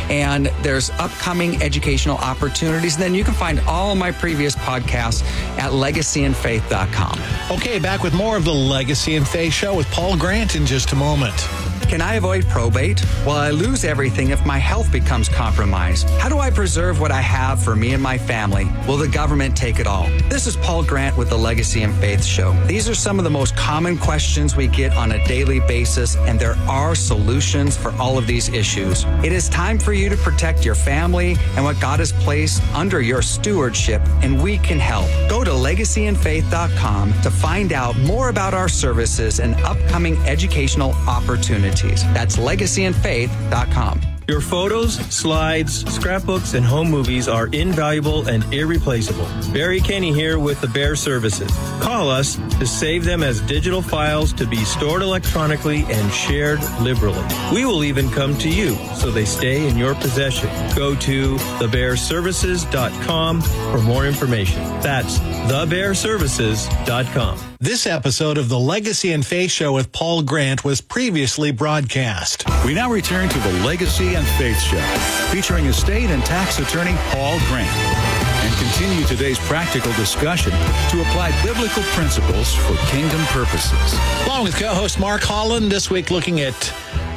And there's upcoming educational opportunities. And then you can find all of my previous podcasts at legacyandfaith.com. Okay, back with more of the Legacy and Faith Show with Paul Grant in just a moment. Can I avoid probate? Will I lose everything if my health becomes compromised? How do I preserve what I have for me and my family? Will the government take it all? This is Paul Grant with the Legacy and Faith Show. These are some of the most common questions we get on a daily basis, and there are solutions for all of these issues. It is time for you to protect your family and what God has placed under your stewardship, and we can help. Go to legacyandfaith.com to find out more about our services and upcoming educational opportunities. That's legacyandfaith.com. Your photos, slides, scrapbooks, and home movies are invaluable and irreplaceable. Barry Kenny here with the Bear Services. Call us to save them as digital files to be stored electronically and shared liberally. We will even come to you so they stay in your possession. Go to thebearservices.com for more information. That's thebearservices.com. This episode of the Legacy and Faith Show with Paul Grant was previously broadcast. We now return to the Legacy and Faith Show, featuring estate and tax attorney Paul Grant, and continue today's practical discussion to apply biblical principles for kingdom purposes. Along with co-host Mark Holland, this week looking at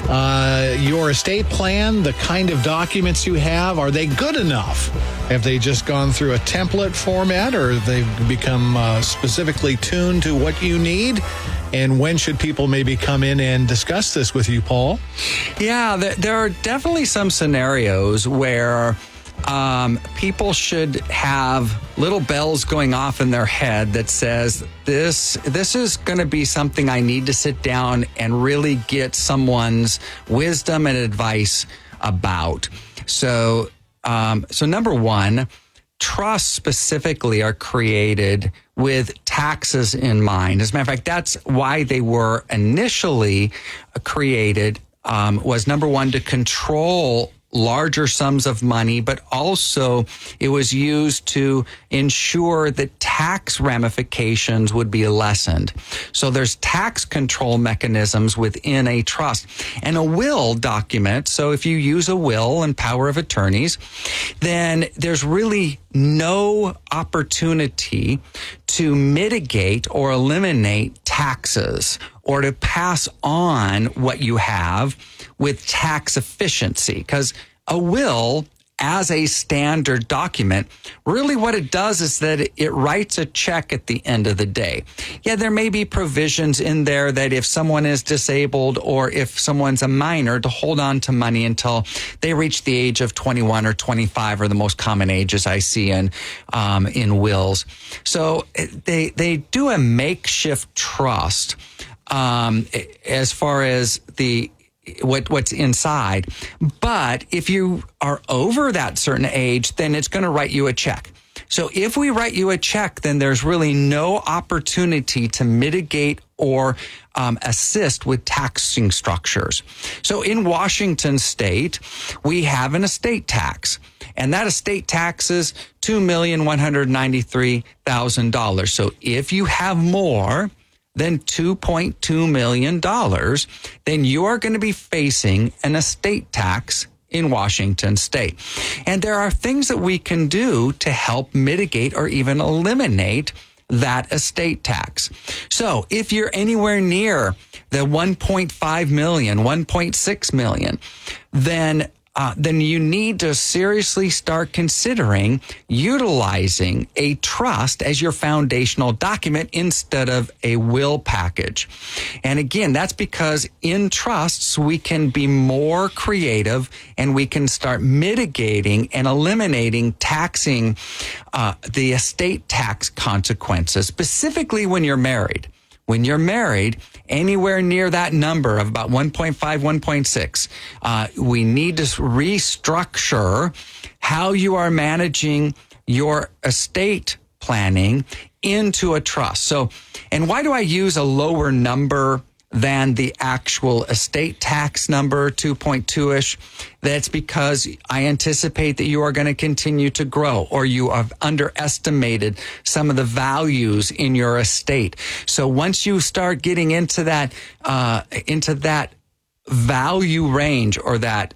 your estate plan, the kind of documents you have. Are they good enough? Have they just gone through a template format, or have they become specifically tuned to what you need? And when should people maybe come in and discuss this with you, Paul? Yeah, there are definitely some scenarios where people should have little bells going off in their head that says, this is going to be something I need to sit down and really get someone's wisdom and advice about. So number one, trusts specifically are created with taxes in mind. As a matter of fact, that's why they were initially created, was number one, to control larger sums of money, but also it was used to ensure that tax ramifications would be lessened. So there's tax control mechanisms within a trust. And a will document, so if you use a will and power of attorneys, then there's really no opportunity to mitigate or eliminate taxes or to pass on what you have with tax efficiency, because a will, as a standard document, really what it does is that it writes a check at the end of the day. Yeah, there may be provisions in there that if someone is disabled or if someone's a minor, to hold on to money until they reach the age of 21 or 25 are the most common ages I see in wills. So they do a makeshift trust as far as what's inside. But if you are over that certain age, then it's going to write you a check. So if we write you a check, then there's really no opportunity to mitigate or assist with taxing structures. So in Washington state, we have an estate tax, and that estate tax is $2,193,000. So if you have more than $2.2 million, then you are going to be facing an estate tax in Washington state. And there are things that we can do to help mitigate or even eliminate that estate tax. So if you're anywhere near the 1.5 million, 1.6 million, then you need to seriously start considering utilizing a trust as your foundational document instead of a will package. And again, that's because in trusts, we can be more creative and we can start mitigating and eliminating taxing the estate tax consequences, specifically when you're married. When you're married, anywhere near that number of about 1.5, 1.6, we need to restructure how you are managing your estate planning into a trust. So, and why do I use a lower number than the actual estate tax number, 2.2-ish? That's because I anticipate that you are going to continue to grow, or you have underestimated some of the values in your estate. So once you start getting into that value range, or that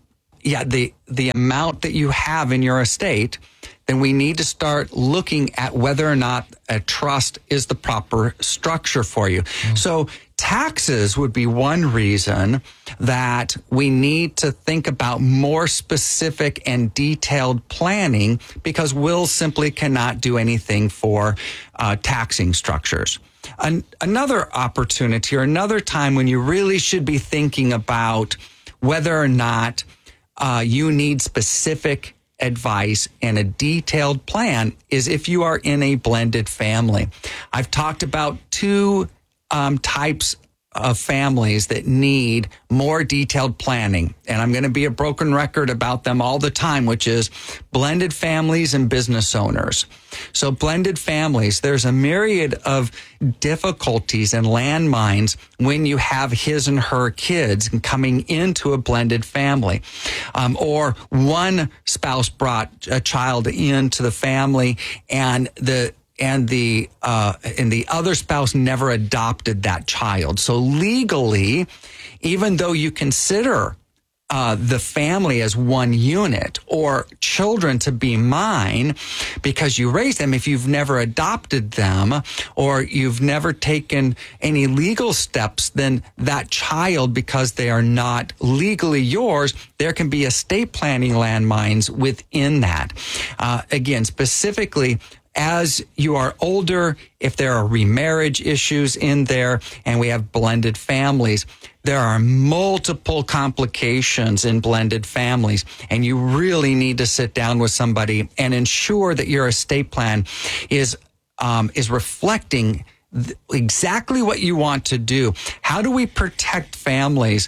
the amount that you have in your estate, then we need to start looking at whether or not a trust is the proper structure for you. So taxes would be one reason that we need to think about more specific and detailed planning, because wills simply cannot do anything for taxing structures. Another opportunity, or another time when you really should be thinking about whether or not you need specific advice and a detailed plan, is if you are in a blended family. I've talked about two types of families that need more detailed planning, and I'm going to be a broken record about them all the time, which is blended families and business owners. So blended families, there's a myriad of difficulties and landmines when you have his and her kids coming into a blended family, or one spouse brought a child into the family and the other spouse never adopted that child. So legally, even though you consider the family as one unit, or children to be mine because you raised them, if you've never adopted them or you've never taken any legal steps, then that child, because they are not legally yours, there can be estate planning landmines within that. Again, specifically, as you are older, if there are remarriage issues in there and we have blended families, there are multiple complications in blended families, and you really need to sit down with somebody and ensure that your estate plan is reflecting exactly what you want to do. How do we protect families?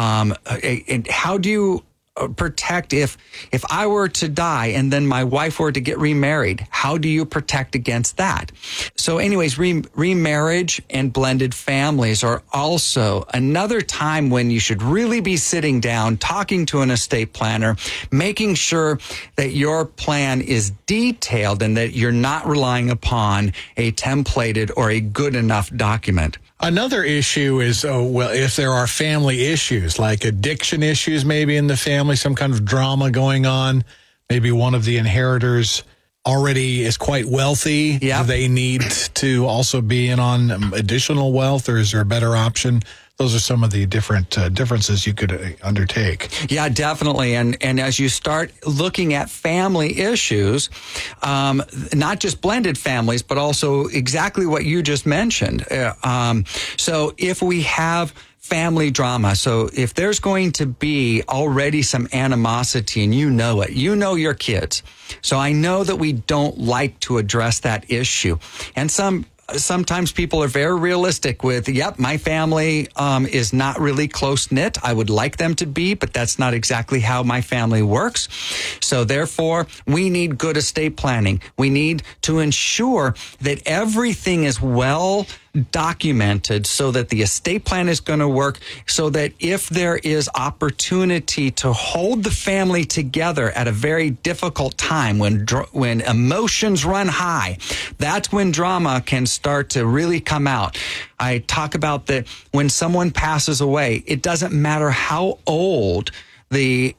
And how do you protect if I were to die and then my wife were to get remarried? How do you protect against that? So anyways, remarriage and blended families are also another time when you should really be sitting down, talking to an estate planner, making sure that your plan is detailed and that you're not relying upon a templated or a good enough document. Another issue is, if there are family issues, like addiction issues maybe in the family, some kind of drama going on, maybe one of the inheritors already is quite wealthy. Yep. Do they need to also be in on additional wealth, or is there a better option? Those are some of the different differences you could undertake. Yeah, definitely. And as you start looking at family issues, not just blended families, but also exactly what you just mentioned. So if we have family drama, so if there's going to be already some animosity and you know it, you know your kids. So I know that we don't like to address that issue. And sometimes people are very realistic with, yep, my family is not really close-knit. I would like them to be, but that's not exactly how my family works. So therefore, we need good estate planning. We need to ensure that everything is well documented so that the estate plan is going to work, so that if there is opportunity to hold the family together at a very difficult time when emotions run high, that's when drama can start to really come out. I talk about that when someone passes away, it doesn't matter how old the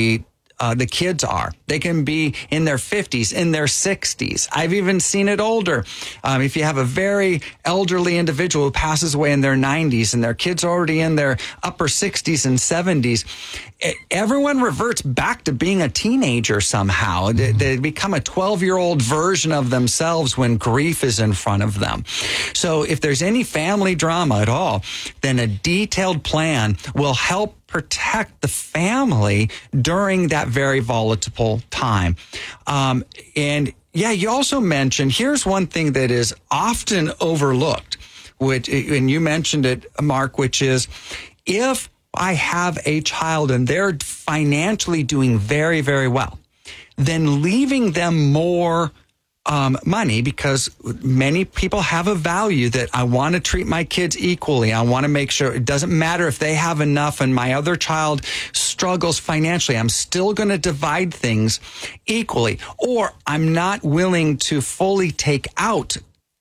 kids are. They can be in their 50s, in their 60s. I've even seen it older. If you have a very elderly individual who passes away in their 90s and their kids are already in their upper 60s and 70s, everyone reverts back to being a teenager somehow. They become a 12-year-old version of themselves when grief is in front of them. So if there's any family drama at all, then a detailed plan will help protect the family during that very volatile time. And yeah, you also mentioned, here's one thing that is often overlooked, and you mentioned it, Mark, which is if I have a child and they're financially doing very, very well, then leaving them more money, because many people have a value that I want to treat my kids equally. I want to make sure it doesn't matter if they have enough and my other child struggles financially. I'm still going to divide things equally, or I'm not willing to fully take out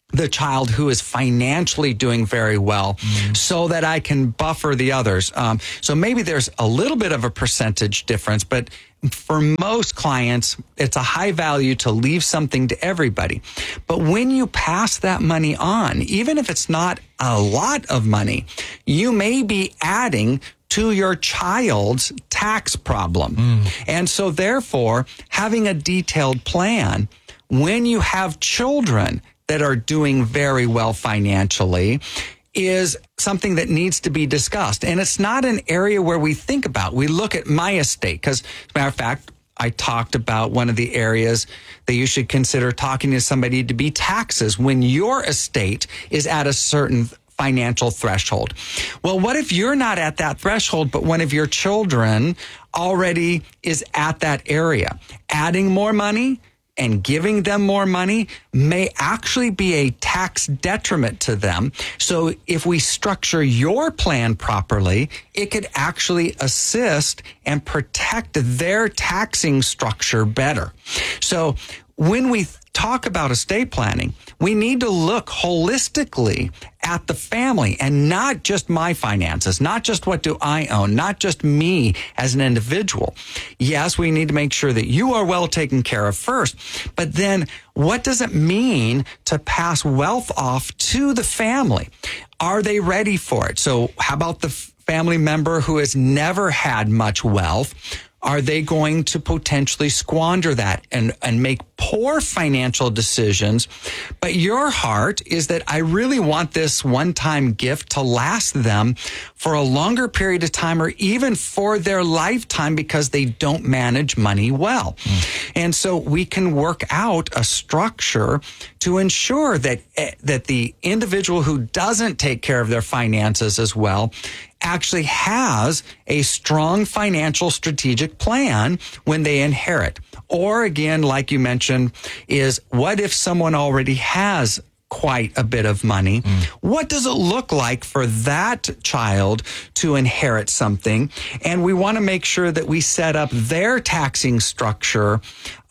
the child who is financially doing very well so that I can buffer the others. So maybe there's a little bit of a percentage difference, but for most clients, it's a high value to leave something to everybody. But when you pass that money on, even if it's not a lot of money, you may be adding to your child's tax problem. And so therefore, having a detailed plan when you have children that are doing very well financially is something that needs to be discussed. And it's not an area where we think about. We look at my estate, because as a matter of fact, I talked about one of the areas that you should consider talking to somebody to be taxes when your estate is at a certain financial threshold. Well, what if you're not at that threshold, but one of your children already is at that area? Adding more money and giving them more money may actually be a tax detriment to them. So if we structure your plan properly, it could actually assist and protect their taxing structure better. So when we talk about estate planning, we need to look holistically at the family and not just my finances, not just what do I own, not just me as an individual. Yes, we need to make sure that you are well taken care of first, but then what does it mean to pass wealth off to the family? Are they ready for it? So how about the family member who has never had much wealth? Are they going to potentially squander that and make poor financial decisions? But your heart is that I really want this one-time gift to last them for a longer period of time or even for their lifetime because they don't manage money well. And so we can work out a structure to ensure that the individual who doesn't take care of their finances as well actually has a strong financial strategic plan when they inherit. Or again, like you mentioned, is what if someone already has quite a bit of money? What does it look like for that child to inherit something? And we want to make sure that we set up their taxing structure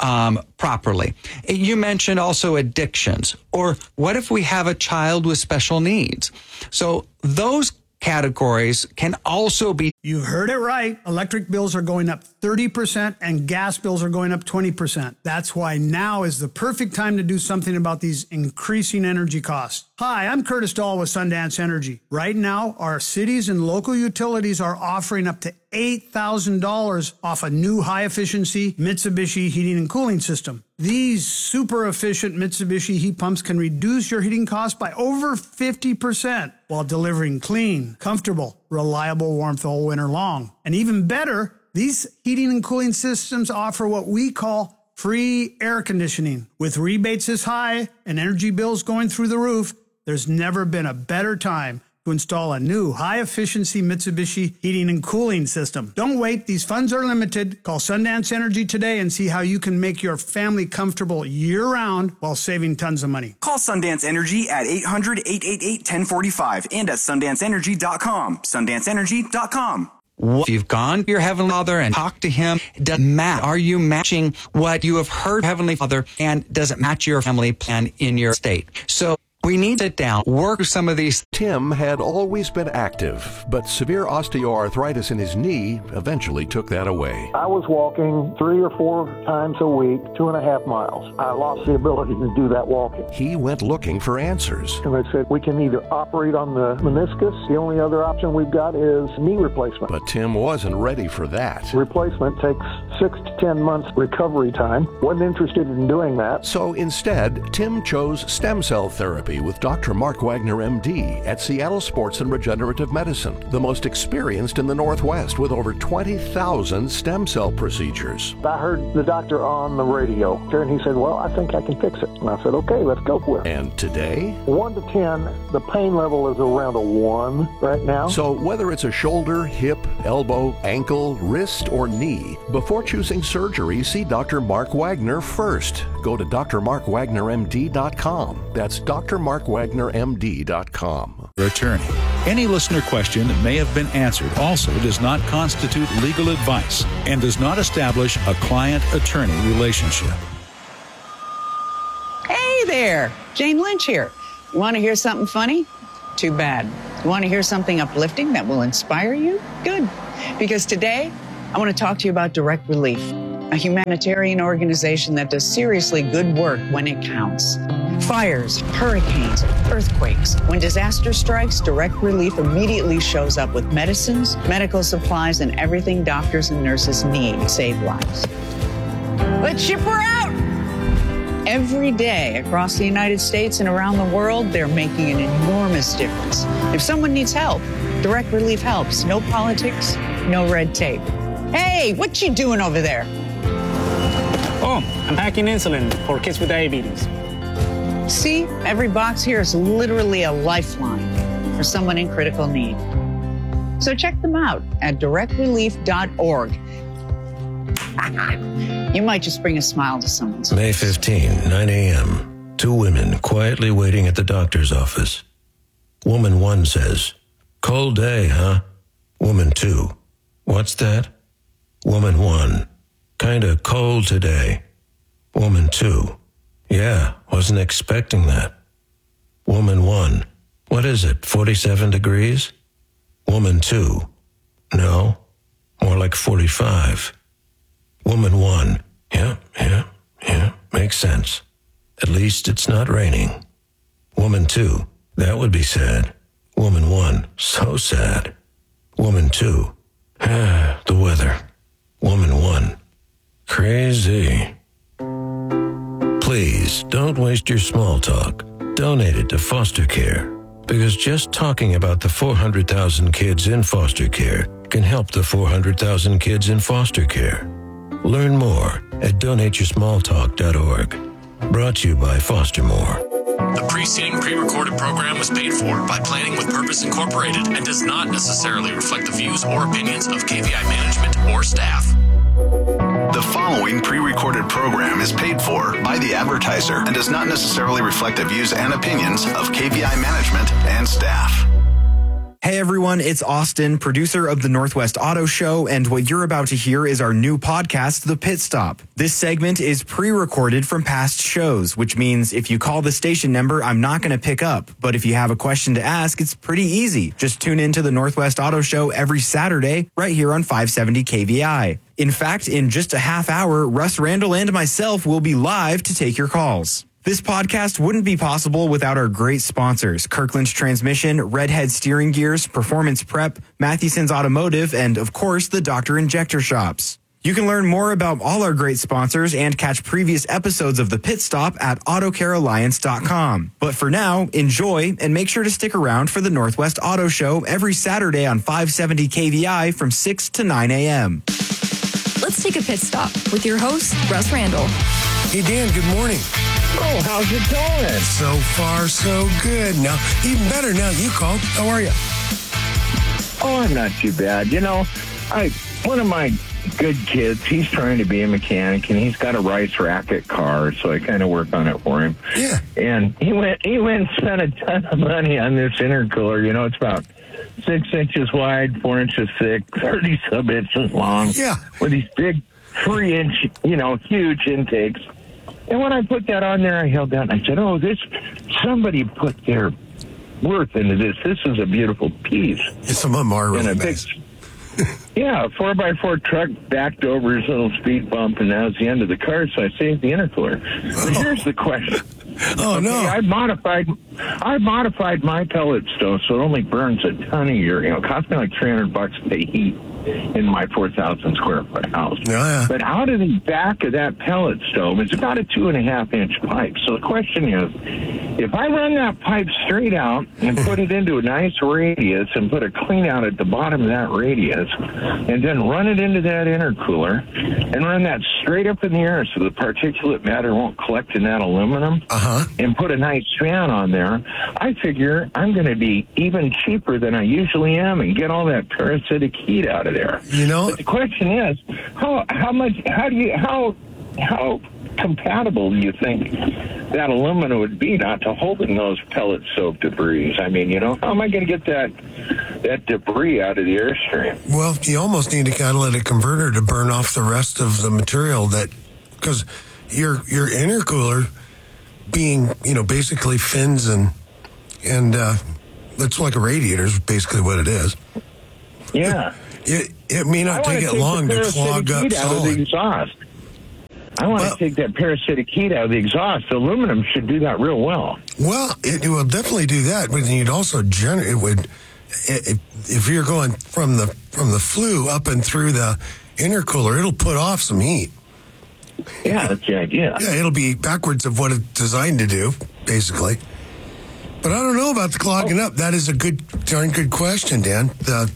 properly. You mentioned also addictions. Or what if we have a child with special needs? So those categories can also be. You heard it right. Electric bills are going up 30% and gas bills are going up 20%. That's why now is the perfect time to do something about these increasing energy costs. Hi, I'm Curtis Dahl with Sundance Energy. Right now, our cities and local utilities are offering up to $8,000 off a new high-efficiency Mitsubishi heating and cooling system. These super efficient Mitsubishi heat pumps can reduce your heating costs by over 50% while delivering clean, comfortable, reliable warmth all winter long. And even better, these heating and cooling systems offer what we call free air conditioning. With rebates this high and energy bills going through the roof, there's never been a better time to install a new high-efficiency Mitsubishi heating and cooling system. Don't wait. These funds are limited. Call Sundance Energy today and see how you can make your family comfortable year-round while saving tons of money. Call Sundance Energy at 800-888-1045 and at SundanceEnergy.com. SundanceEnergy.com. If you've gone to your Heavenly Father and talked to Him, it doesn't matter. Are you matching what you have heard Heavenly Father, and does it match your family plan in your state? So we need to sit down, work some of these. Tim had always been active, but severe osteoarthritis in his knee eventually took that away. I was walking 3 or 4 times a week, 2.5 miles. I lost the ability to do that walking. He went looking for answers. And they said, we can either operate on the meniscus. The only other option we've got is knee replacement. But Tim wasn't ready for that. Replacement takes 6 to 10 months recovery time. Wasn't interested in doing that. So instead, Tim chose stem cell therapy with Dr. Mark Wagner, MD, at Seattle Sports and Regenerative Medicine, the most experienced in the Northwest with over 20,000 stem cell procedures. I heard the doctor on the radio, and he said, well, I think I can fix it. And I said, okay, let's go for it. And today? 1 to 10, the pain level is around a 1 right now. So whether it's a shoulder, hip, elbow, ankle, wrist, or knee, before choosing surgery, see Dr. Mark Wagner first. Go to drmarkwagnermd.com. That's drmarkwagnermd.com. Attorney. Any listener question that may have been answered also does not constitute legal advice and does not establish a client-attorney relationship. Hey there, Jane Lynch here. You want to hear something funny? Too bad. You want to hear something uplifting that will inspire you? Good. Because today, I want to talk to you about Direct Relief, a humanitarian organization that does seriously good work when it counts. Fires, hurricanes, earthquakes. When disaster strikes, Direct Relief immediately shows up with medicines, medical supplies, and everything doctors and nurses need to save lives. Let's ship her out! Every day across the United States and around the world, they're making an enormous difference. If someone needs help, Direct Relief helps. No politics, no red tape. Hey, what you doing over there? Oh, I'm packing insulin for kids with diabetes. See, every box here is literally a lifeline for someone in critical need. So check them out at directrelief.org. You might just bring a smile to someone's May 15, 9 a.m. 2 women quietly waiting at the doctor's office. Woman 1 says, "Cold day, huh?" Woman 2, "What's that?" Woman 1, "Kinda cold today." Woman 2, "Yeah, wasn't expecting that." Woman 1, "What is it, 47 degrees?" Woman 2, "No, more like 45. Woman 1, yeah, makes sense. At least it's not raining. Woman 2, "That would be sad." Woman 1, "So sad." Woman 2, "The weather." Woman 1, "Crazy." Please don't waste your small talk. Donate it to foster care, because just talking about the 400,000 kids in foster care can help the 400,000 kids in foster care. Learn more at donateyoursmalltalk.org. Brought to you by Foster More. The preceding pre-recorded program was paid for by Planning with Purpose Incorporated and does not necessarily reflect the views or opinions of KVI management or staff. The following pre-recorded program is paid for by the advertiser and does not necessarily reflect the views and opinions of KVI management and staff. Hey everyone, it's Austin, producer of the Northwest Auto Show, and what you're about to hear is our new podcast, The Pit Stop. This segment is pre-recorded from past shows, which means if you call the station number, I'm not going to pick up. But if you have a question to ask, it's pretty easy. Just tune into the Northwest Auto Show every Saturday, right here on 570 KVI. In fact, in just a half hour, Russ Randall and myself will be live to take your calls. This podcast wouldn't be possible without our great sponsors, Kirkland's Transmission, Redhead Steering Gears, Performance Prep, Mathewson's Automotive, and of course, the Dr. Injector Shops. You can learn more about all our great sponsors and catch previous episodes of The Pit Stop at AutoCareAlliance.com. But for now, enjoy and make sure to stick around for the Northwest Auto Show every Saturday on 570 KVI from 6 to 9 a.m. Let's take a pit stop with your host, Russ Randall. Hey, Dan, good morning. Oh, how's it going? So far, so good. Now, even better now you called. How are you? Oh, I'm not too bad. You know, one of my good kids, he's trying to be a mechanic, and he's got a Rice Racket car, so I kind of work on it for him. Yeah. And he went and spent a ton of money on this intercooler. You know, it's about 6 inches wide, 4 inches thick, 30-some inches long. Yeah. With these big 3-inch, huge intakes. And when I put that on there, I held down. I said, somebody put their worth into this. This is a beautiful piece. Some of them are really nice. Yeah, a 4x4 truck backed over his little speed bump, and that was the end of the car, so I saved the intercooler. But here's the question. Oh, no. I modified my pellet stove so it only burns a ton a year. It cost me like $300 to pay heat in my 4,000 square foot house. Yeah. But out of the back of that pellet stove, it's about a 2.5-inch pipe. So the question is, if I run that pipe straight out and put it into a nice radius and put a clean out at the bottom of that radius, and then run it into that intercooler and run that straight up in the air so the particulate matter won't collect in that aluminum, and put a nice fan on there, I figure I'm going to be even cheaper than I usually am and get all that parasitic heat out of there. But the question is, how compatible do you think that aluminum would be not to holding those pellet stove debris? I mean, how am I going to get that debris out of the airstream? Well, you almost need to kind of let a converter to burn off the rest of the material because your intercooler being, basically fins and And it's like a radiator is basically what it is. Yeah. It may not take it long to clog up solid. Exhaust. I want to take that parasitic heat out of the exhaust. The aluminum should do that real well. Well, it will definitely do that, but you'd also generate. It would, if you're going from the flue up and through the intercooler, it'll put off some heat. Yeah, that's the idea. Yeah, it'll be backwards of what it's designed to do, basically. But I don't know about the clogging up. That is a darn good question, Dan.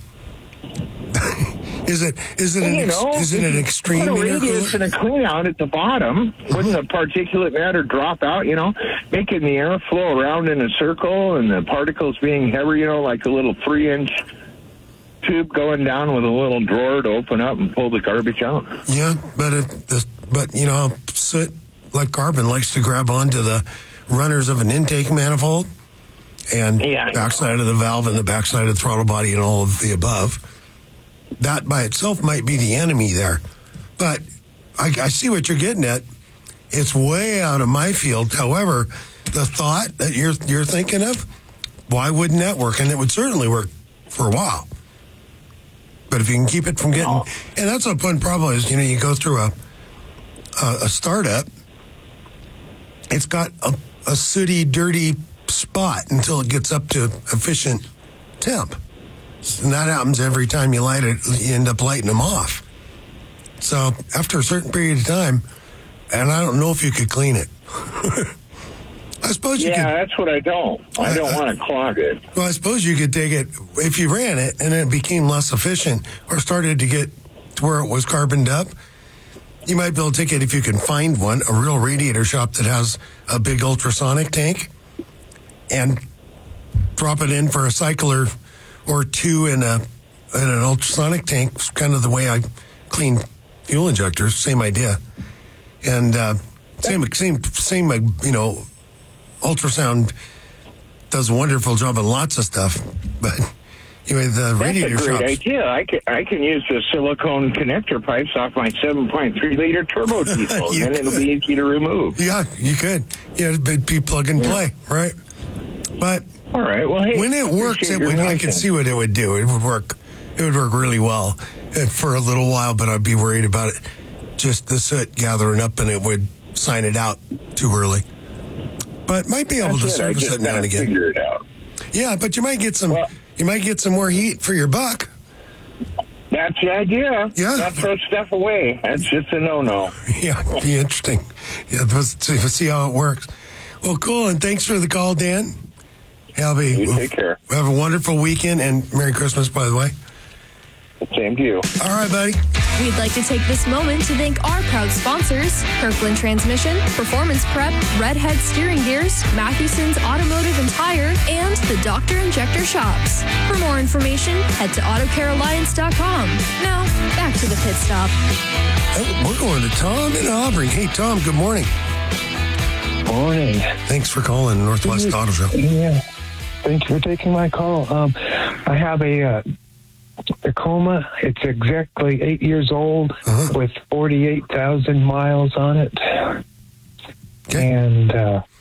Is it an extreme put a radius and a clean out at the bottom? Wouldn't the particulate matter drop out, making the air flow around in a circle and the particles being heavy, like a little 3-inch tube going down with a little drawer to open up and pull the garbage out? Yeah, but soot, like carbon, likes to grab onto the runners of an intake manifold and backside of the valve and the backside of the throttle body and all of the above. That by itself might be the enemy there. But I see what you're getting at. It's way out of my field. However, the thought that you're thinking of, why wouldn't that work? And it would certainly work for a while. But if you can keep it from getting... And that's one problem is, you go through a startup, it's got a sooty, dirty spot until it gets up to efficient temp. And that happens every time you light it, you end up lighting them off. So after a certain period of time, and I don't know if you could clean it. I suppose you could. Yeah, that's what I don't. I don't want to clog it. Well, I suppose you could take it, if you ran it and it became less efficient or started to get to where it was carboned up, you might be able to take it, if you can find one, a real radiator shop that has a big ultrasonic tank, and drop it in for a cycle or two in an ultrasonic tank. It's kind of the way I clean fuel injectors. Same idea, and same. Ultrasound does a wonderful job on lots of stuff, but anyway, the radiator shops. That's a great idea. I can use the silicone connector pipes off my 7.3 liter turbo diesel, and it'll be easy to remove. Yeah, you could. Yeah, it'd be plug and play, right? But all right. Well, hey, when it works, I can see what it would do. It would work. It would work really well for a little while, but I'd be worried about it. Just the soot gathering up, and it would sign it out too early. But might be able to service it now and again. Figure it out. Yeah, but you might get some. You might get some more heat for your buck. That's the idea. Yeah. Not throw stuff away. That's just a no-no. Yeah, it'd be interesting. Yeah, let's see how it works. Well, cool, and thanks for the call, Dan. Albie, you take care. Have a wonderful weekend, and Merry Christmas, by the way. Same to you. All right, buddy. We'd like to take this moment to thank our proud sponsors, Kirkland Transmission, Performance Prep, Redhead Steering Gears, Mathewson's Automotive and Tire, and the Dr. Injector Shops. For more information, head to AutoCareAlliance.com. Now, back to the pit stop. Oh, we're going to Tom in Auburn. Hey, Tom, good morning. Morning. Thanks for calling Northwest Auto Show. Yeah. Thank you for taking my call. I have a Tacoma. It's exactly 8 years old with 48,000 miles on it. Okay. And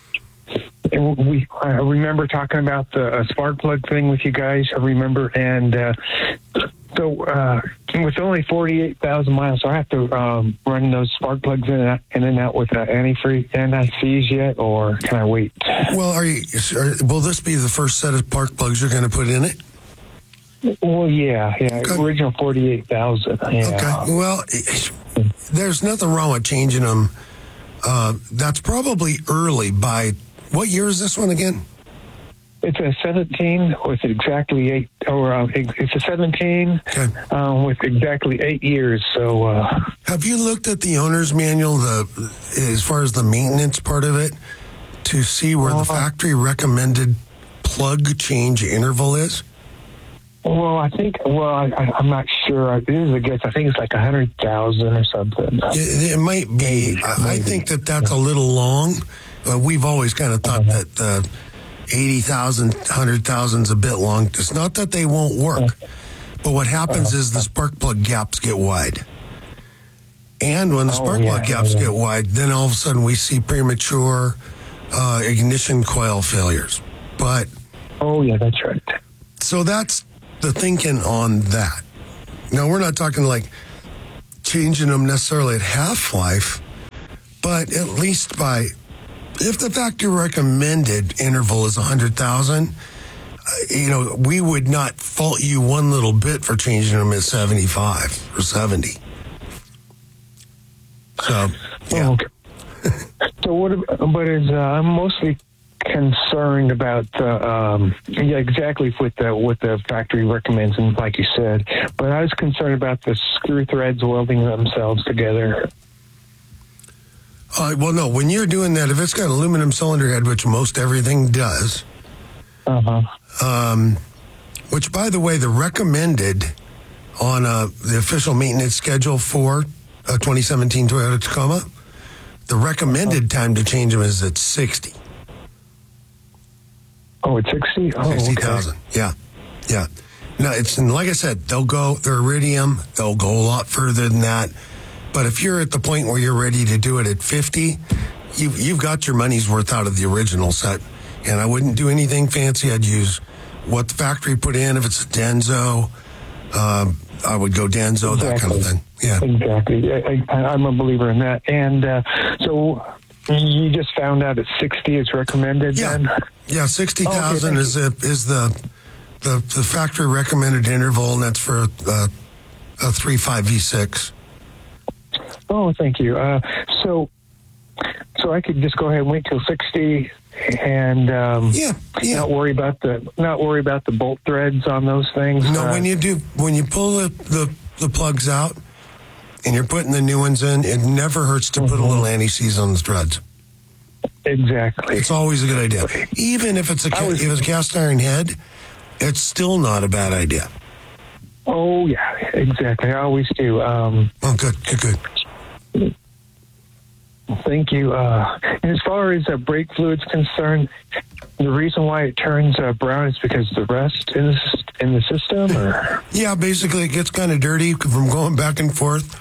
I remember talking about the spark plug thing with you guys. I remember. And so with only 48,000 miles, so I have to run those spark plugs in and out with antifreeze yet, or can I wait? Well, will this be the first set of spark plugs you're going to put in it? Well, yeah. Okay. Original 48,000. Yeah. Okay. Well, there's nothing wrong with changing them. That's probably early. By what year is this one again? It's a 17 with exactly 8, or it's a 17 with exactly 8 years. So, have you looked at the owner's manual, as far as the maintenance part of it, to see where the factory recommended plug change interval is? Well, I think. Well, I'm not sure. It is a guess. I think it's like 100,000 or something. It might be. I think that's a little long. We've always kind of thought that 80,000, 100,000 is a bit long. It's not that they won't work, but what happens is the spark plug gaps get wide. And when the spark plug gaps get wide, then all of a sudden we see premature ignition coil failures. But Oh, yeah, that's right. So that's the thinking on that. Now, we're not talking like changing them necessarily at half-life, but at least by, if the factory recommended interval is 100,000, we would not fault you one little bit for changing them at 75 or 70. So, yeah. Oh, okay. So I'm mostly concerned about exactly what the factory recommends, and like you said, but I was concerned about the screw threads welding themselves together. Well, no, when you're doing that, if it's got aluminum cylinder head, which most everything does, which, by the way, the recommended on the official maintenance schedule for a 2017 Toyota Tacoma, the recommended time to change them is at 60. Oh, it's 60? Oh, 60,000. Okay. Yeah. Now, like I said, they're iridium. They'll go a lot further than that. But if you're at the point where you're ready to do it at 50, you've got your money's worth out of the original set. And I wouldn't do anything fancy. I'd use what the factory put in. If it's a Denso, I would go Denso, exactly. That kind of thing. Yeah, exactly. I'm a believer in that. And so you just found out at 60 is recommended. Yeah, then? Yeah. 60,000 is the factory recommended interval, and that's for a 3.5 V6. Oh, thank you. So I could just go ahead and wait till 60 and not worry about the bolt threads on those things. No, when you pull the plugs out and you're putting the new ones in, it never hurts to put a little anti-seize on the threads. Exactly. It's always a good idea. Even if it's a cast iron head, it's still not a bad idea. Oh, yeah, exactly. I always do. Good. Thank you. And as far as brake fluid's concerned, the reason why it turns brown is because of the rust in the system? Or? Yeah, basically it gets kind of dirty from going back and forth.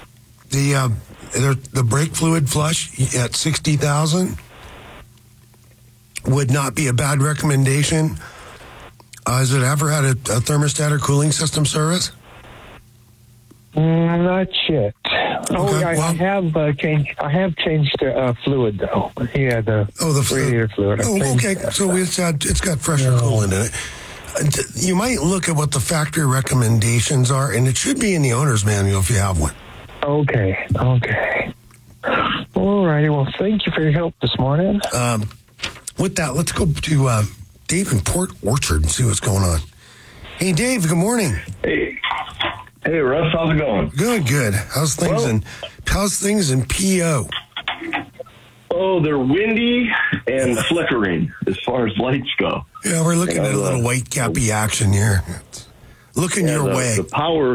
The brake fluid flush at 60,000 would not be a bad recommendation. Has it ever had a thermostat or cooling system service? Not yet. Okay, I have changed fluid though. Yeah, the radiator fluid. Okay. So it's got fresher coolant in it. You might look at what the factory recommendations are, and it should be in the owner's manual if you have one. Okay. All righty. Well, thank you for your help this morning. With that, let's go to Dave in Port Orchard and see what's going on. Hey, Dave. Good morning. Hey, Russ. How's it going? Good. How's things in PO? Oh, they're windy and flickering as far as lights go. Yeah, we're looking at a little white cappy action here. Looking your way. The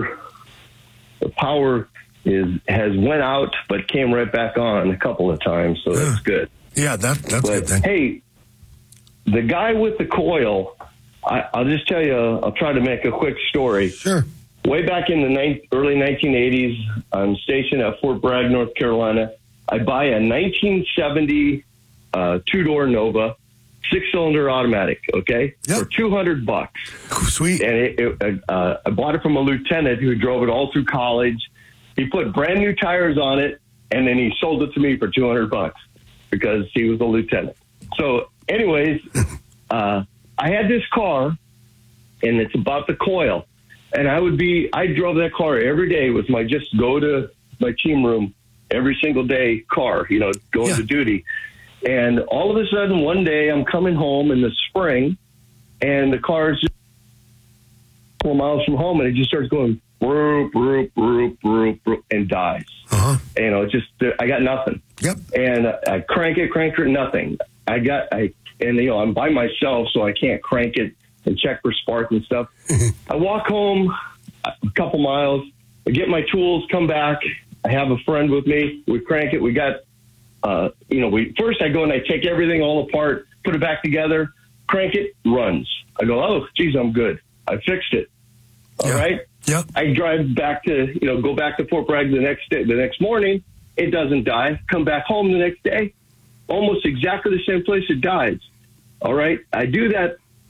power has went out but came right back on a couple of times, so that's good. Yeah, that's good then. Hey, the guy with the coil, I'll just tell you, I'll try to make a quick story. Sure. Way back in the early 1980s, I'm stationed at Fort Bragg, North Carolina. I buy a 1970 two-door Nova, 6-cylinder automatic, okay? Yep. For $200. Sweet. And I bought it from a lieutenant who drove it all through college. He put brand new tires on it, and then he sold it to me for $200 because he was a lieutenant. So anyways, I had this car, and it's about the coil. And I drove that car every day with my just go to my team room every single day car, going to duty. And all of a sudden, one day I'm coming home in the spring and the car's just a couple miles from home and it just starts going roop, roop, roop, roop, roop, and dies. Uh-huh. I got nothing. Yep. And I crank it, nothing. I'm by myself, so I can't crank it and check for spark and stuff. I walk home a couple miles, I get my tools, come back. I have a friend with me. We crank it. We got, first I go and I take everything all apart, put it back together, crank it, runs. I go, oh, geez, I'm good. I fixed it. All right. Yep. I drive back to, go back to Fort Bragg the next morning. It doesn't die. Come back home the next day. Almost exactly the same place it dies. All right. I do that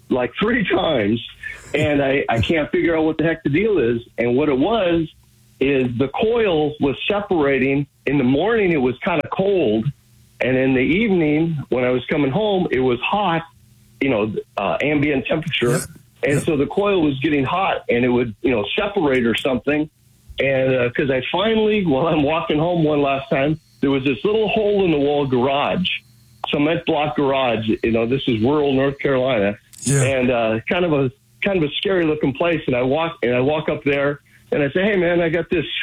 like 3 times, and I can't figure out what the heck the deal is. And what it was is the coil was separating. In the morning, it was kind of cold, and in the evening, when I was coming home, it was hot, ambient temperature. And so the coil was getting hot, and it would, separate or something. And because I finally, while I'm walking home one last time, there was this little hole in the wall garage, cement block garage. This is rural North Carolina, and kind of a scary looking place. And I walk up there, and I say, "Hey, man, I got this,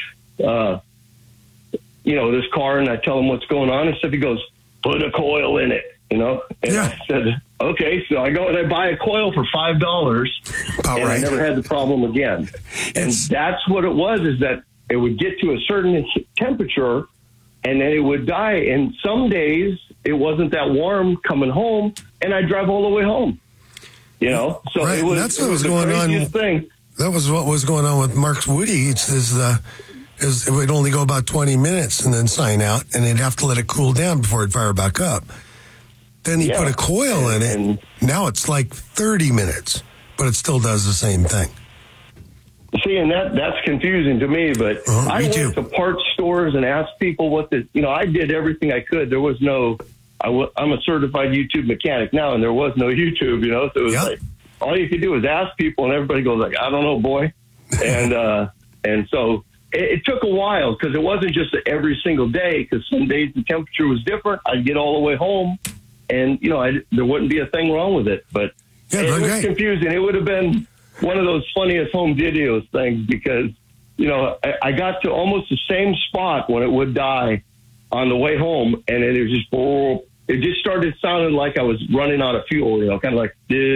this car," and I tell him what's going on and stuff. He goes, "Put a coil in it," And I said, okay. So I go and I buy a coil for $5, and I never had the problem again. And that's what it was, is that it would get to a certain temperature, and then it would die. And some days it wasn't that warm coming home, and I'd drive all the way home. So it was, that's what was going on. Thing. That was what was going on with Mark's Woody. It would only go about 20 minutes and then sign out, and they'd have to let it cool down before it'd fire back up. Then he put a coil in it. And now it's like 30 minutes, but it still does the same thing. See, and that's confusing to me, but I went to parts stores and asked people what I did everything I could. There was no, I'm a certified YouTube mechanic now, and there was no YouTube, so it was like, all you could do was ask people, and everybody goes like, I don't know, boy. And so it took a while, because it wasn't just every single day, because some days the temperature was different. I'd get all the way home, and, there wouldn't be a thing wrong with it. But it was confusing. It would have been one of those funniest home videos things, because, I got to almost the same spot when it would die on the way home, and it just started sounding like I was running out of fuel, kind of like,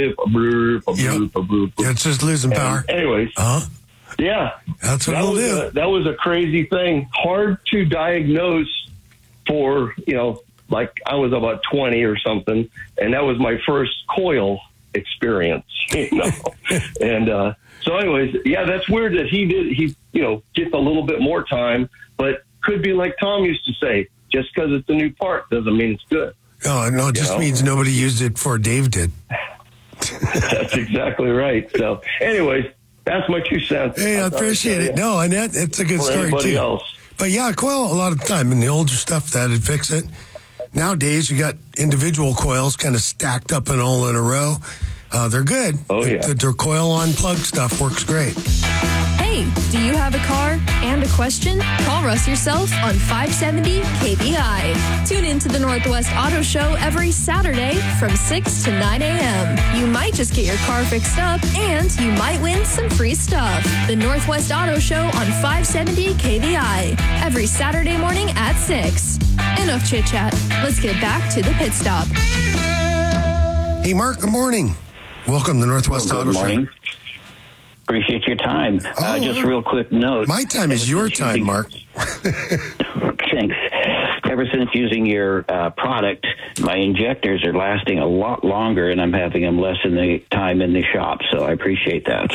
it's just losing power. Anyways. Yeah. That's what it'll do. That was a crazy thing. Hard to diagnose for, like I was about 20 or something, and that was my first coil experience, And so anyways, that's weird that he gets a little bit more time, but could be like Tom used to say, just because it's a new part doesn't mean it's good. Oh, no, it just means nobody used it before Dave did. That's exactly right. So anyways, that's my 2 cents. Hey, I appreciate it. No, and it's a good story too. Else. But yeah, coil, a lot of the time in the older stuff that'd fix it. Nowadays, you got individual coils kind of stacked up and all in a row. They're good. Oh, yeah. Their coil on plug stuff works great. Hey, do you have a car and a question? Call Russ yourself on 570 KBI. Tune in to the Northwest Auto Show every Saturday from 6 to 9 a.m. You might just get your car fixed up, and you might win some free stuff. The Northwest Auto Show on 570 KBI every Saturday morning at 6. Enough chit-chat. Let's get back to the pit stop. Hey, Mark, good morning. Welcome to the Northwest Auto Show. Appreciate your time. Just real quick note. My time is your time, Mark. Thanks. Ever since using your product, my injectors are lasting a lot longer, and I'm having them less in the time in the shop. So I appreciate that.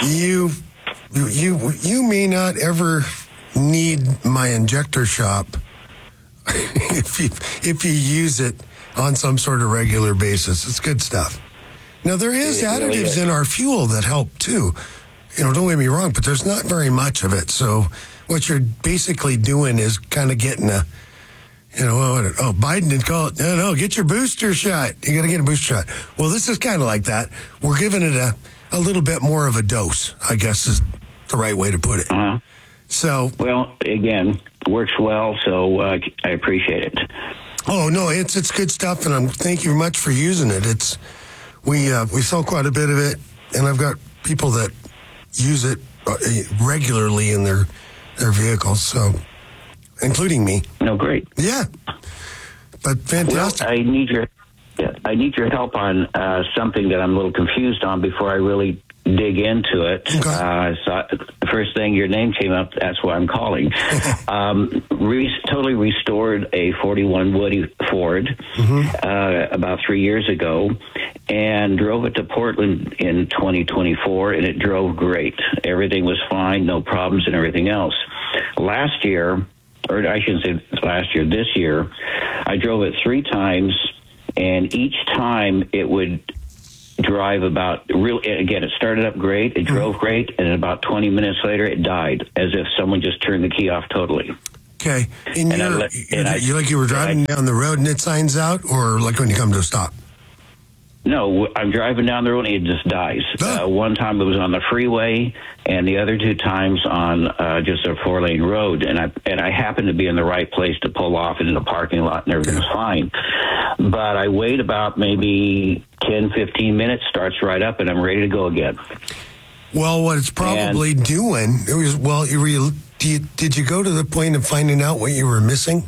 You may not ever need my injector shop if you use it on some sort of regular basis. It's good stuff. Now, there is additives in our fuel that help, too. Don't get me wrong, but there's not very much of it. So what you're basically doing is kind of getting Biden did call it, no, get your booster shot. You got to get a booster shot. Well, this is kind of like that. We're giving it a little bit more of a dose, I guess is the right way to put it. Uh-huh. So, well, again, works well, so I appreciate it. Oh, no, it's good stuff, and thank you very much for using it. We sell quite a bit of it, and I've got people that use it regularly in their vehicles, so including me. No, great. Yeah, but fantastic. Well, I need your help on something that I'm a little confused on before I really dig into it. Okay. So the first thing your name came up, that's why I'm calling. Totally restored a 41 Woody Ford about 3 years ago, and drove it to Portland in 2024, and it drove great. Everything was fine, no problems and everything else. Last year, or I shouldn't say last year, this year, I drove it 3 times, and each time it would drive again, it started up great, it drove great, and about 20 minutes later it died, as if someone just turned the key off totally. Okay. And you were driving down the road and it signs out, or like when you come to a stop? No, I'm driving down the road and it just dies. One time it was on the freeway, and the other 2 times on just a 4-lane road. And I happened to be in the right place to pull off into the parking lot, and everything was fine. But I wait about maybe 10, 15 minutes, starts right up, and I'm ready to go again. Well, what it's probably doing is, did you go to the point of finding out what you were missing?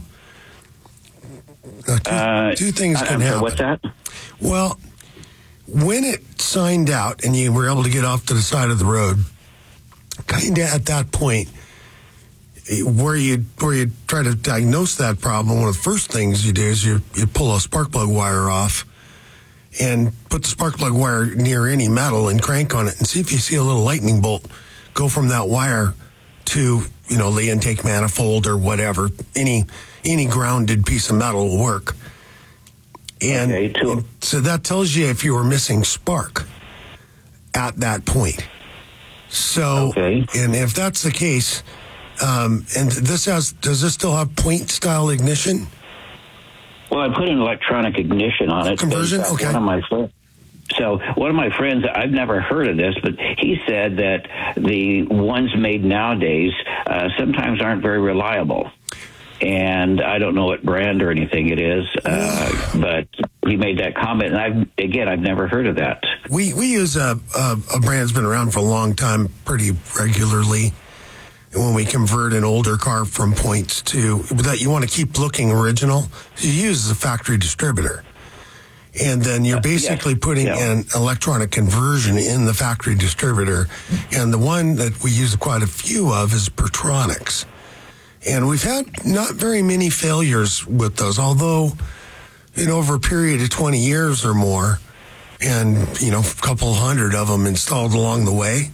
Two things can happen. What's that? Well, when it signed out and you were able to get off to the side of the road, kind of at that point, where you try to diagnose that problem, one of the first things you do is you pull a spark plug wire off and put the spark plug wire near any metal and crank on it and see if you see a little lightning bolt go from that wire to, the intake manifold or whatever. Any grounded piece of metal will work. And so that tells you if you were missing spark at that point. So, and if that's the case, and does this still have point style ignition? Well, I put an electronic ignition on it. Conversion? Okay. One of my friends, I've never heard of this, but he said that the ones made nowadays sometimes aren't very reliable. And I don't know what brand or anything it is, but he made that comment. And I've never heard of that. We use a brand that's been around for a long time pretty regularly. When we convert an older car from points to that, you want to keep looking original. You use the factory distributor. And then you're basically putting an electronic conversion in the factory distributor. And the one that we use quite a few of is Pertronics. And we've had not very many failures with those, although over a period of 20 years or more, and, a couple hundred of them installed along the way,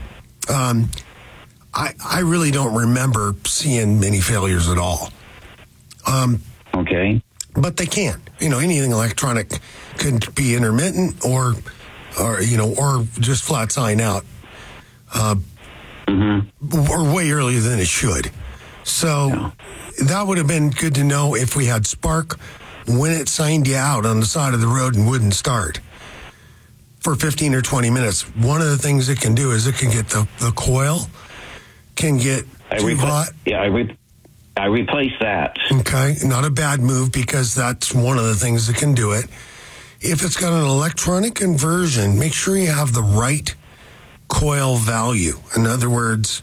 I really don't remember seeing many failures at all. But they can. Anything electronic could be intermittent or just flat sign out, or way earlier than it should. So that would have been good to know if we had spark when it signed you out on the side of the road and wouldn't start for 15 or 20 minutes. One of the things it can do is it can get the coil can get too hot. Yeah, I replaced that. Okay, not a bad move because that's one of the things that can do it. If it's got an electronic conversion, make sure you have the right coil value. In other words,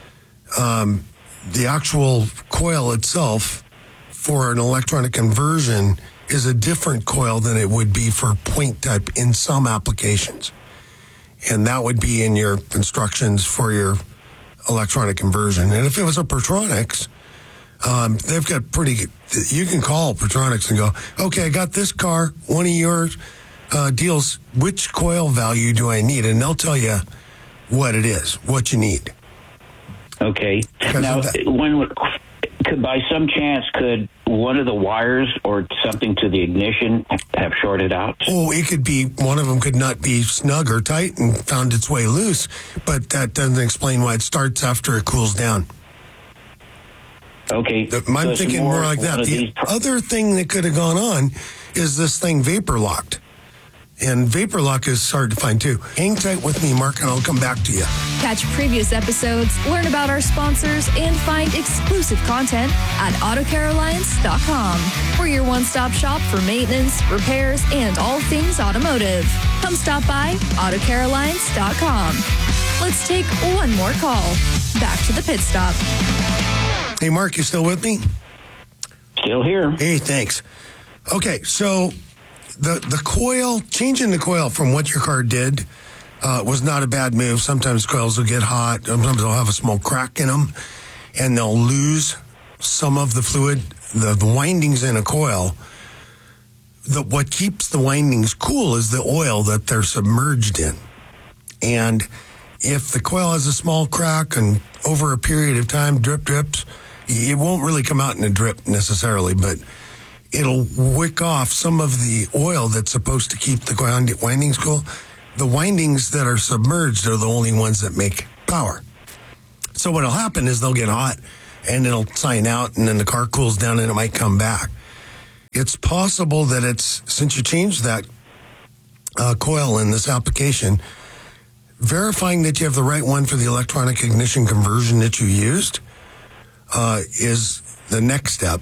the actual coil itself for an electronic conversion is a different coil than it would be for point type in some applications. And that would be in your instructions for your electronic conversion. And if it was a Pertronics, they've got you can call Pertronics and go, okay, I got this car, one of your deals, which coil value do I need? And they'll tell you what it is, what you need. Okay. Now, by some chance, could one of the wires or something to the ignition have shorted out? Oh, it could be, one of them could not be snug or tight and found its way loose, but that doesn't explain why it starts after it cools down. Okay. I'm thinking more like that. The other thing that could have gone on is this thing vapor locked. And vapor lock is hard to find too. Hang tight with me, Mark, and I'll come back to you. Catch previous episodes, learn about our sponsors, and find exclusive content at AutoCareAlliance.com. We're your one-stop shop for maintenance, repairs, and all things automotive. Come stop by AutoCareAlliance.com. Let's take one more call. Back to the pit stop. Hey, Mark, you still with me? Still here. Hey, thanks. Okay, so the coil, changing the coil from what your car did was not a bad move. Sometimes coils will get hot. Sometimes they'll have a small crack in them, and they'll lose some of the fluid. The windings in a coil, what keeps the windings cool is the oil that they're submerged in. And if the coil has a small crack and over a period of time drips, it won't really come out in a drip necessarily, but it'll wick off some of the oil that's supposed to keep the windings cool, the windings that are submerged are the only ones that make power. So what'll happen is they'll get hot and it'll sign out, and then the car cools down and it might come back. It's possible that since you changed that coil in this application, verifying that you have the right one for the electronic ignition conversion that you used is the next step.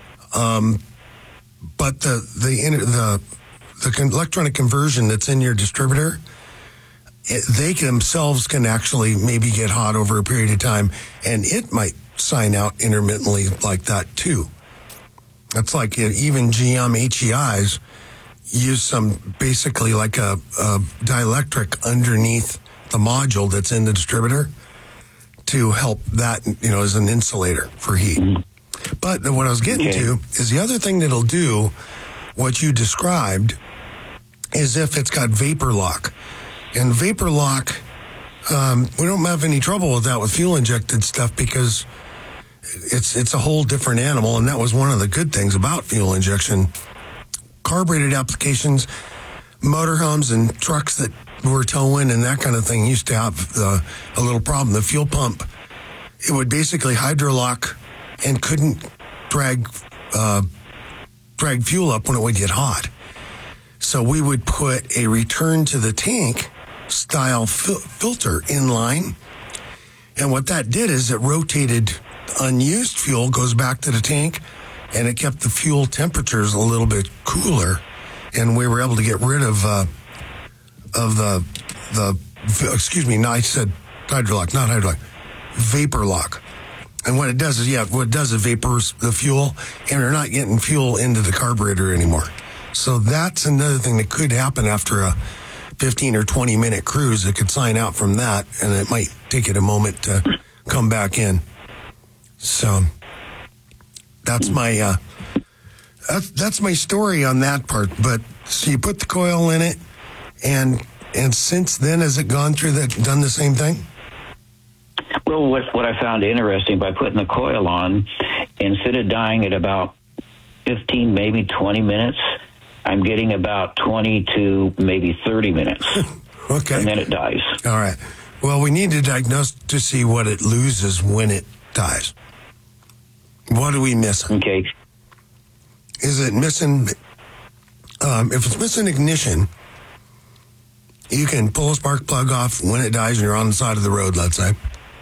But the electronic conversion that's in your distributor, they themselves can actually maybe get hot over a period of time, and it might sign out intermittently like that too. That's like even GM HEIs use some basically like a dielectric underneath the module that's in the distributor to help that, as an insulator for heat. But what I was getting to is the other thing that'll do what you described is if it's got vapor lock. And vapor lock, we don't have any trouble with that with fuel injected stuff because it's a whole different animal, and that was one of the good things about fuel injection. Carbureted applications, motorhomes and trucks that were towing and that kind of thing used to have a little problem. The fuel pump, it would basically hydrolock and couldn't drag fuel up when it would get hot. So we would put a return to the tank style filter in line. And what that did is it rotated unused fuel, goes back to the tank, and it kept the fuel temperatures a little bit cooler. And we were able to get rid of I said hydrolock, not hydrolock, vapor lock. And what it does is, it vapors the fuel, and you're not getting fuel into the carburetor anymore. So that's another thing that could happen after a 15 or 20 minute cruise. It could sign out from that, and it might take it a moment to come back in. So that's my that's my story on that part. But so you put the coil in it, and since then, has it done the same thing? Well, what I found interesting by putting the coil on, instead of dying at about 15, maybe 20 minutes, I'm getting about 20 to maybe 30 minutes. Okay. And then it dies. All right. Well, we need to diagnose to see what it loses when it dies. What are we missing? Okay. Is it missing... if it's missing ignition, you can pull a spark plug off when it dies and you're on the side of the road, let's say,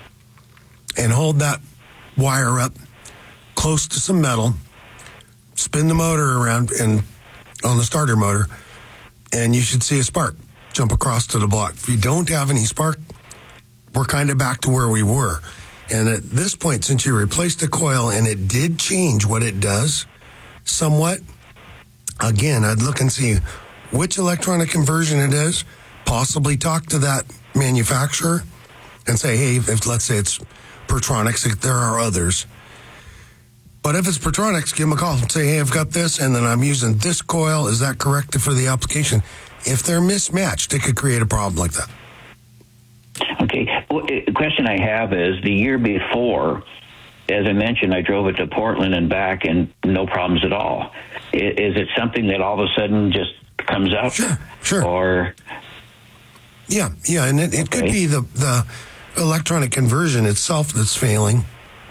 and hold that wire up close to some metal, spin the motor around and on the starter motor, and you should see a spark jump across to the block. If you don't have any spark, we're kind of back to where we were. And at this point, since you replaced the coil and it did change what it does somewhat, again, I'd look and see which electronic conversion it is, possibly talk to that manufacturer and say, hey, if let's say it's Pertronix, there are others. But if it's Pertronix, give them a call and say, hey, I've got this, and then I'm using this coil. Is that correct for the application? If they're mismatched, it could create a problem like that. Okay. Well, the question I have is, the year before, as I mentioned, I drove it to Portland and back, and no problems at all. Is it something that all of a sudden just comes up? Sure. Or... Yeah, and it could be the electronic conversion itself that's failing.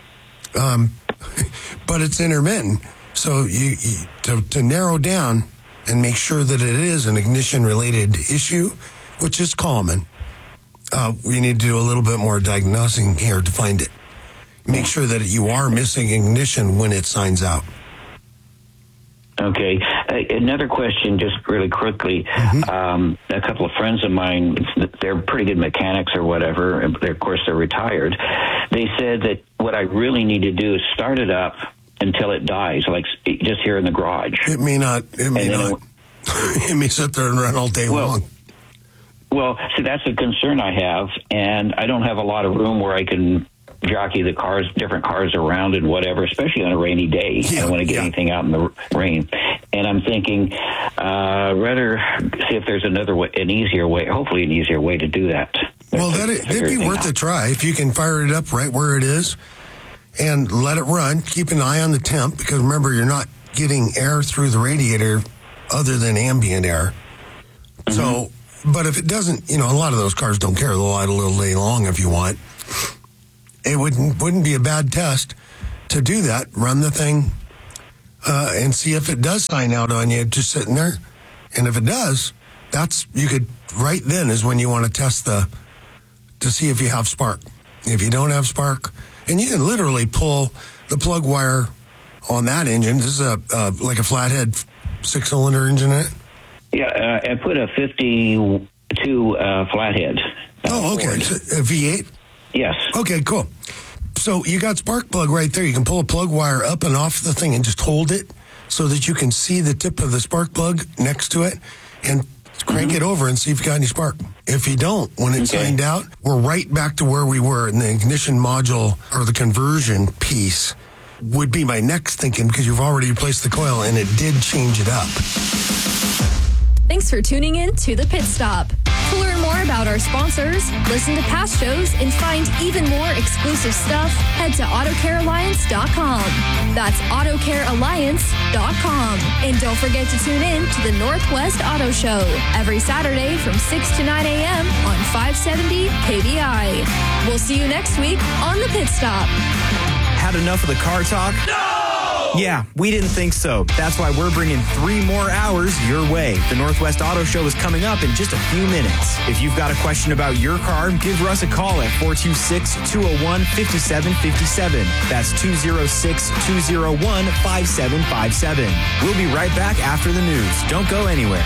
But it's intermittent. So to narrow down and make sure that it is an ignition-related issue, which is common, we need to do a little bit more diagnosing here to find it. Make sure that you are missing ignition when it signs out. Okay. Another question, just really quickly. A couple of friends of mine, they're pretty good mechanics or whatever. Of course, they're retired. They said that what I really need to do is start it up until it dies, like just here in the garage. It may not. It may sit there and run all day long. Well, see, that's a concern I have, and I don't have a lot of room where I can jockey the different cars around and whatever, especially on a rainy day. I don't want to get anything out in the rain. And I'm thinking, rather see if there's an easier way, hopefully an easier way to do that. Well, that'd be worth a try. If you can fire it up right where it is and let it run, keep an eye on the temp, because remember, you're not getting air through the radiator other than ambient air. So But if it doesn't, a lot of those cars don't care. They'll idle a little day long if you want. It wouldn't be a bad test to do that. Run the thing and see if it does sign out on you just sitting there. And if it does, right then is when you want to test to see if you have spark. If you don't have spark, and you can literally pull the plug wire on that engine. This is like a flathead 6-cylinder engine in it. Yeah, I put a 52 flathead. Oh, okay. So a V8? Yes. Okay, cool. So you got spark plug right there. You can pull a plug wire up and off the thing and just hold it so that you can see the tip of the spark plug next to it and crank it over and see if you got any spark. If you don't, when it's signed out, we're right back to where we were in the ignition module or the conversion piece would be my next thinking, because you've already replaced the coil and it did change it up. Thanks for tuning in to The Pit Stop. To learn more about our sponsors, listen to past shows, and find even more exclusive stuff, head to AutoCareAlliance.com. That's AutoCareAlliance.com. And don't forget to tune in to the Northwest Auto Show every Saturday from 6 to 9 a.m. on 570 KBI. We'll see you next week on The Pit Stop. Had enough of the car talk? No! Yeah, we didn't think so. That's why we're bringing 3 more hours your way. The Northwest Auto Show is coming up in just a few minutes. If you've got a question about your car, give Russ a call at 426-201-5757. That's 206-201-5757. We'll be right back after the news. Don't go anywhere.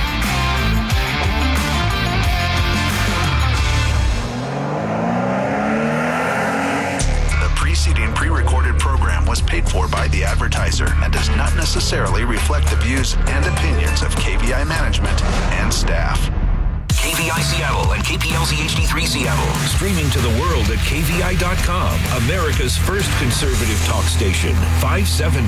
Preceding pre-recorded program was paid for by the advertiser and does not necessarily reflect the views and opinions of KVI management and staff. KVI Seattle and KPLZ HD3 Seattle. Streaming to the world at KVI.com. America's first conservative talk station. 570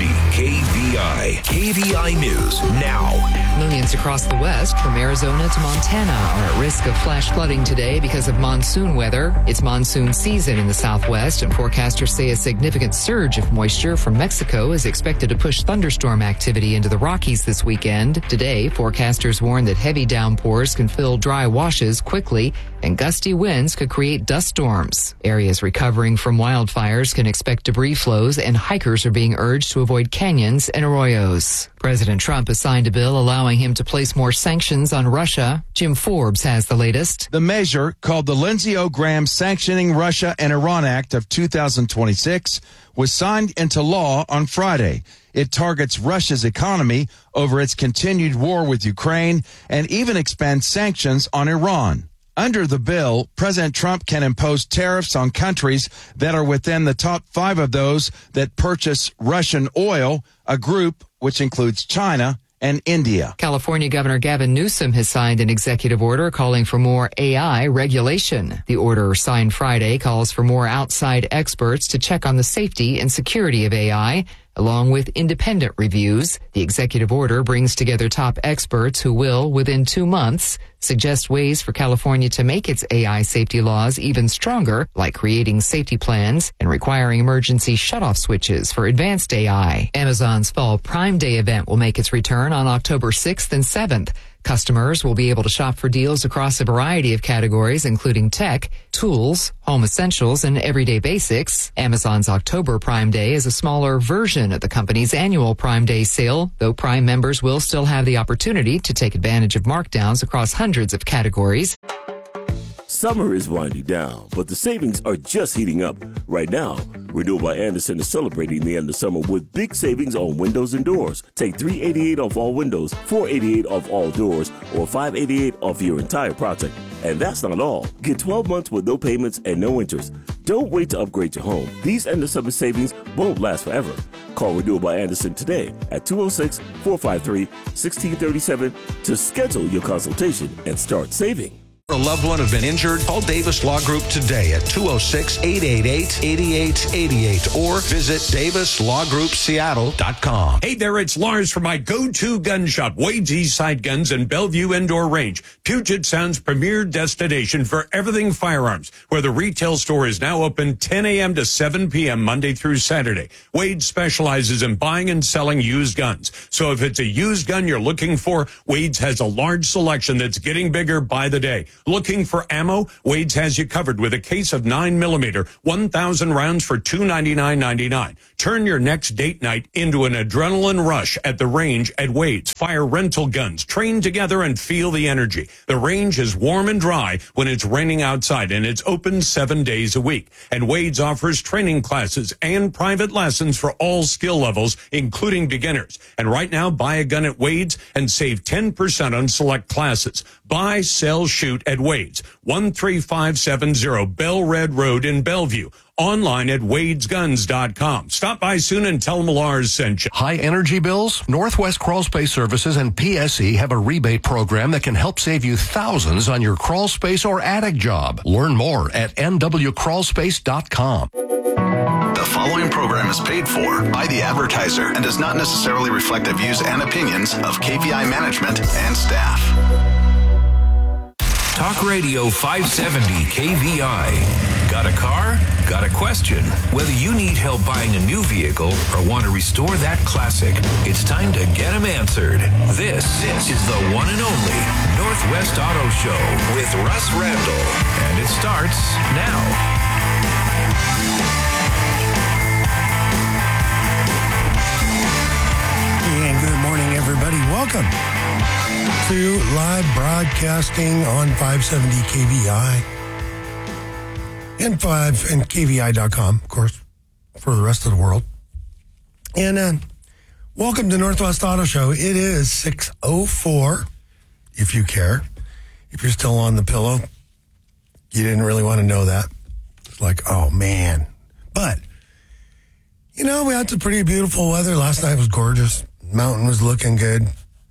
KVI. KVI News now. Millions across the West, from Arizona to Montana, are at risk of flash flooding today because of monsoon weather. It's monsoon season in the Southwest, and forecasters say a significant surge of moisture from Mexico is expected to push thunderstorm activity into the Rockies this weekend. Today, forecasters warn that heavy downpours can fill dry washes quickly, and gusty winds could create dust storms. Areas recovering from wildfires can expect debris flows, and hikers are being urged to avoid canyons and arroyos. President Trump has signed a bill allowing him to place more sanctions on Russia. Jim Forbes has the latest. The measure, called the Lindsey O. Graham Sanctioning Russia and Iran Act of 2026, was signed into law on Friday. It targets Russia's economy over its continued war with Ukraine and even expands sanctions on Iran. Under the bill, President Trump can impose tariffs on countries that are within the top 5 of those that purchase Russian oil, a group which includes China and India. California Governor Gavin Newsom has signed an executive order calling for more AI regulation. The order, signed Friday, calls for more outside experts to check on the safety and security of AI, along with independent reviews. The executive order brings together top experts who will, within 2 months, suggest ways for California to make its AI safety laws even stronger, like creating safety plans and requiring emergency shutoff switches for advanced AI. Amazon's Fall Prime Day event will make its return on October 6th and 7th. Customers will be able to shop for deals across a variety of categories, including tech, tools, home essentials, and everyday basics. Amazon's October Prime Day is a smaller version of the company's annual Prime Day sale, though Prime members will still have the opportunity to take advantage of markdowns across hundreds of categories. Summer is winding down, but the savings are just heating up. Right now, Renewal by Andersen is celebrating the end of summer with big savings on windows and doors. Take $388 off all windows, $488 off all doors, or $588 off your entire project. And that's not all. Get 12 months with no payments and no interest. Don't wait to upgrade your home. These end of summer savings won't last forever. Call Renewal by Andersen today at 206-453-1637 to schedule your consultation and start saving. A loved one have been injured? Call Davis Law Group today at 206-888-8888 or visit DavisLawGroupSeattle.com. Hey there, it's Lars from my go-to gun shop, Wade's Eastside Guns and Bellevue Indoor Range, Puget Sound's premier destination for everything firearms, where the retail store is now open 10 a.m. to 7 p.m. Monday through Saturday. Wade specializes in buying and selling used guns. So if it's a used gun you're looking for, Wade's has a large selection that's getting bigger by the day. Looking for ammo? Wade's has you covered with a case of 9mm, 1,000 rounds for $299.99. Turn your next date night into an adrenaline rush at the range at Wade's. Fire rental guns, train together and feel the energy. The range is warm and dry when it's raining outside, and it's open 7 days a week. And Wade's offers training classes and private lessons for all skill levels, including beginners. And right now, buy a gun at Wade's and save 10% on select classes. Buy, sell, shoot at Wade's, 13570 Bell Red Road in Bellevue. Online at wadesguns.com. Stop by soon and tell them Lars sent you. High energy bills? Northwest Crawl Space Services and PSE have a rebate program that can help save you thousands on your crawl space or attic job. Learn more at nwcrawlspace.com. The following program is paid for by the advertiser and does not necessarily reflect the views and opinions of KVI management and staff. Talk Radio 570 KVI. Got a car? Got a question? Whether you need help buying a new vehicle or want to restore that classic, it's time to get them answered. This is the one and only Northwest Auto Show with Russ Randall. And it starts now. And good morning, everybody. Welcome to live broadcasting on 570 KVI and KVI.com, of course, for the rest of the world. And welcome to Northwest Auto Show. It is 6:04, if you care. If you're still on the pillow, you didn't really want to know that. It's like, oh, man. But, you know, we had some pretty beautiful weather. Last night was gorgeous. Mountain was looking good.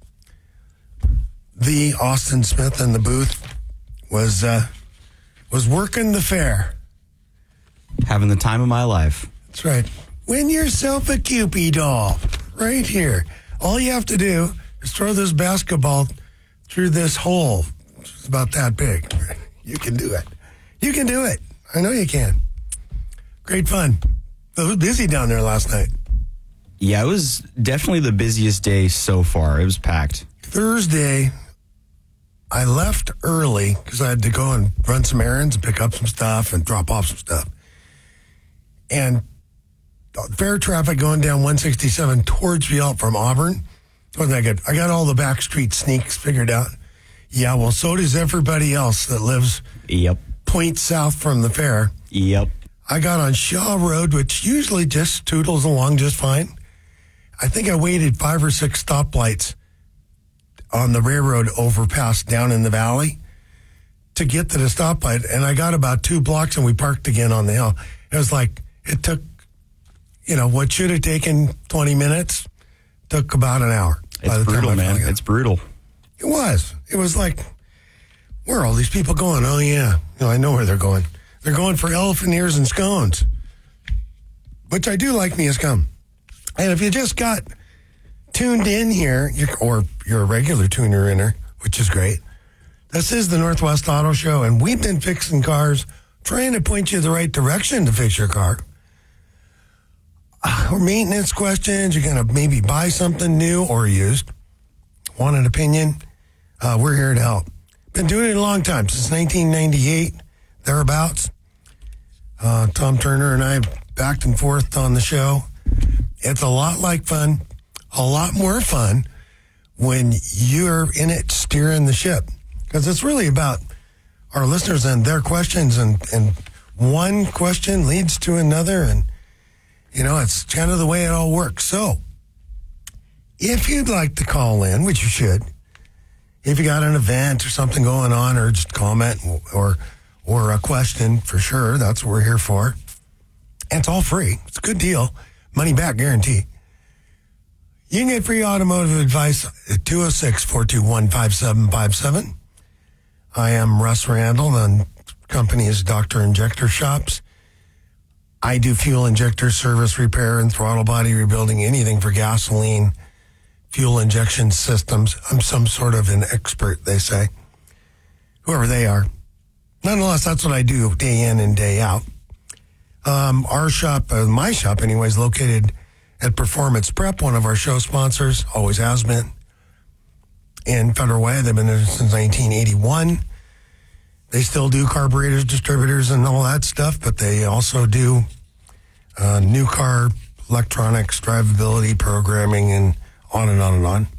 The Austin Smith in the booth was working the fair. Having the time of my life. That's right. Win yourself a Cupid doll right here. All you have to do is throw this basketball through this hole. It's about that big. You can do it. You can do it. I know you can. Great fun. It was busy down there last night. Yeah, it was definitely the busiest day so far. It was packed. Thursday, I left early because I had to go and run some errands and pick up some stuff and drop off some stuff. And fair traffic going down 167 towards Yelp from Auburn wasn't that good. I got all the back street sneaks figured out. Yeah, well, so does everybody else that lives points south from the fair. Yep. I got on Shaw Road, which usually just toodles along just fine. I think I waited 5 or 6 stoplights on the railroad overpass down in the valley to get to the stoplight, and I got about 2 blocks, and we parked again on the hill. It was like, it took, what should have taken 20 minutes, took about an hour. It's brutal, man. It's brutal. It was. It was like, where are all these people going? Oh, yeah. I know where they're going. They're going for elephant ears and scones, which I do like me a scone. And if you just got tuned in here, or you're a regular tuner inner, which is great, this is the Northwest Auto Show, and we've been fixing cars, trying to point you the right direction to fix your car. Or maintenance questions, you're going to maybe buy something new or used. Want an opinion? We're here to help. Been doing it a long time, since 1998, thereabouts. Tom Turner and I backed and forth on the show. It's a lot like fun, a lot more fun when you're in it steering the ship. Because it's really about our listeners and their questions, and one question leads to another, and, it's kind of the way it all works. So, if you'd like to call in, which you should, if you got an event or something going on, or just comment or a question, for sure, that's what we're here for. And it's all free. It's a good deal. Money back guarantee. You can get free automotive advice at 206-421-5757. I am Russ Randall. The company is Dr. Injector Shops. I do fuel injector service repair and throttle body rebuilding, anything for gasoline, fuel injection systems. I'm some sort of an expert, they say. Whoever they are. Nonetheless, that's what I do day in and day out. Our shop, my shop anyway, is located at Performance Prep, one of our show sponsors, always has been, in Federal Way. They've been there since 1981. They still do carburetors, distributors, and all that stuff, but they also do new car electronics, drivability, programming, and on and on and on.